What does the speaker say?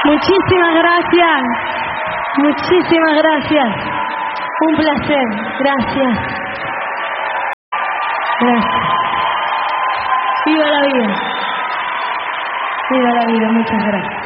Muchísimas gracias. Muchísimas gracias. Un placer. Gracias. Gracias. Viva la vida. Viva la vida. Muchas gracias.